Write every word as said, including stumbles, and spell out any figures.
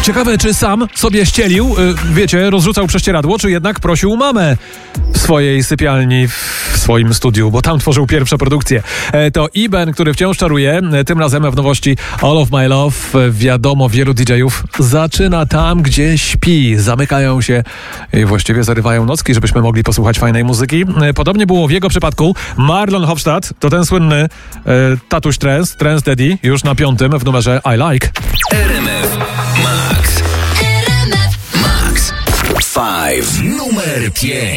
Ciekawe, czy sam sobie ścielił, wiecie, rozrzucał prześcieradło, czy jednak prosił mamę w swojej sypialni, w swoim studiu, bo tam tworzył pierwsze produkcje. To Iben, który wciąż czaruje, tym razem w nowości All of My Love. Wiadomo, wielu didżejów zaczyna tam, gdzie śpi. Zamykają się i właściwie zarywają nocki, żebyśmy mogli posłuchać fajnej muzyki. Podobnie było w jego przypadku. Marlon Hofstadt to ten słynny e, tatuś trance, Trance Daddy, już na piątym w numerze I Like. R M F Max. R M F Max. pięć. Numer pięć.